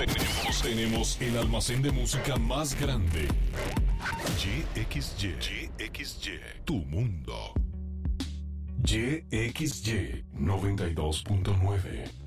Tenemos el almacén de música más grande. YXY, tu mundo. YXY 92.9.